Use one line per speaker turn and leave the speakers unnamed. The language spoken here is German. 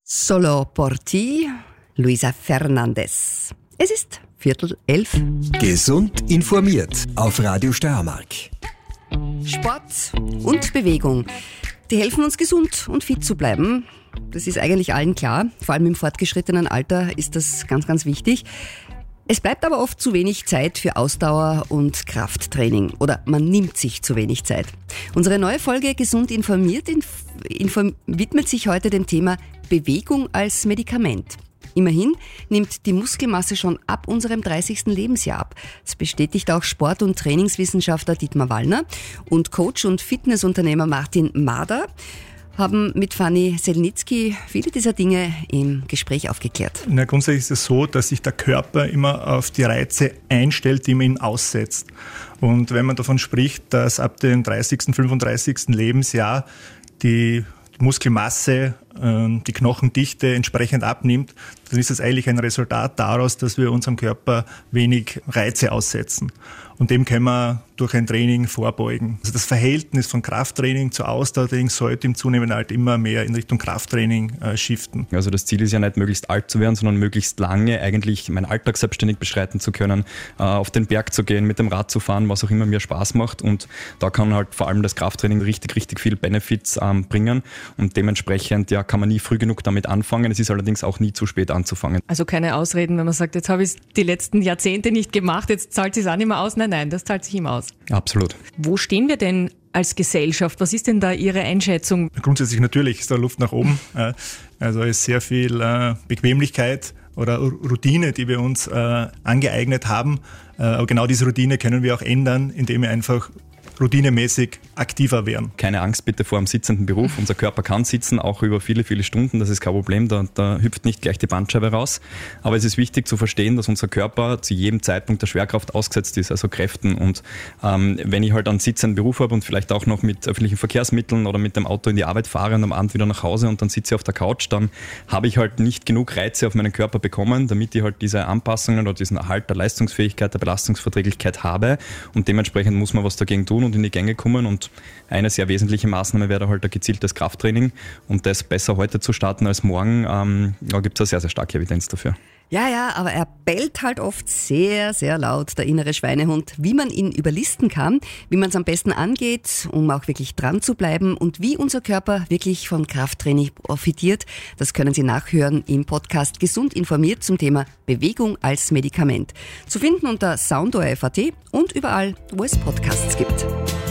Solo por ti, Luisa Fernandez. Es ist 10:45.
Gesund informiert auf Radio Steiermark.
Sport und Bewegung, die helfen uns gesund und fit zu bleiben. Das ist eigentlich allen klar. Vor allem im fortgeschrittenen Alter ist das ganz, ganz wichtig. Es bleibt aber oft zu wenig Zeit für Ausdauer und Krafttraining oder man nimmt sich zu wenig Zeit. Unsere neue Folge Gesund informiert widmet sich heute dem Thema Bewegung als Medikament. Immerhin nimmt die Muskelmasse schon ab unserem 30. Lebensjahr ab. Das bestätigt auch Sport- und Trainingswissenschaftler Dietmar Wallner und Coach und Fitnessunternehmer Martin Mader haben mit Fanny Selnitzky viele dieser Dinge im Gespräch aufgeklärt.
Grundsätzlich ist es so, dass sich der Körper immer auf die Reize einstellt, die man ihm aussetzt. Und wenn man davon spricht, dass ab dem 30., 35. Lebensjahr die Muskelmasse, die Knochendichte entsprechend abnimmt, dann ist das eigentlich ein Resultat daraus, dass wir unserem Körper wenig Reize aussetzen. Und dem können wir durch ein Training vorbeugen. Also das Verhältnis von Krafttraining zu Ausdauertraining sollte im zunehmenden Alter immer mehr in Richtung Krafttraining shiften.
Also das Ziel ist ja nicht, möglichst alt zu werden, sondern möglichst lange eigentlich meinen Alltag selbstständig beschreiten zu können, auf den Berg zu gehen, mit dem Rad zu fahren, was auch immer mir Spaß macht. Und da kann halt vor allem das Krafttraining richtig viel Benefits bringen. Und dementsprechend kann man nie früh genug damit anfangen. Es ist allerdings auch nie zu spät anzufangen.
Also keine Ausreden, wenn man sagt, jetzt habe ich es die letzten Jahrzehnte nicht gemacht, jetzt zahlt es sich auch nicht mehr aus. Nein, das zahlt sich immer aus.
Absolut.
Wo stehen wir denn als Gesellschaft? Was ist denn da Ihre Einschätzung?
Grundsätzlich natürlich ist da Luft nach oben. Also ist sehr viel Bequemlichkeit oder Routine, die wir uns angeeignet haben. Aber genau diese Routine können wir auch ändern, indem wir einfach routinemäßig aktiver werden.
Keine Angst bitte vor einem sitzenden Beruf. Unser Körper kann sitzen, auch über viele Stunden. Das ist kein Problem. Da hüpft nicht gleich die Bandscheibe raus. Aber es ist wichtig zu verstehen, dass unser Körper zu jedem Zeitpunkt der Schwerkraft ausgesetzt ist, also Kräften. Und wenn ich halt einen sitzenden Beruf habe und vielleicht auch noch mit öffentlichen Verkehrsmitteln oder mit dem Auto in die Arbeit fahre und am Abend wieder nach Hause und dann sitze ich auf der Couch, dann habe ich halt nicht genug Reize auf meinen Körper bekommen, damit ich halt diese Anpassungen oder diesen Erhalt der Leistungsfähigkeit, der Belastungsverträglichkeit habe. Und dementsprechend muss man was dagegen tun und in die Gänge kommen. Und eine sehr wesentliche Maßnahme wäre halt ein gezieltes Krafttraining. Und das besser heute zu starten als morgen, da gibt es eine sehr starke Evidenz dafür.
Ja, aber er bellt halt oft sehr, sehr laut, der innere Schweinehund. Wie man ihn überlisten kann, wie man es am besten angeht, um auch wirklich dran zu bleiben und wie unser Körper wirklich vom Krafttraining profitiert, das können Sie nachhören im Podcast Gesund informiert zum Thema Bewegung als Medikament. Zu finden unter soundor.at und überall, wo es Podcasts gibt.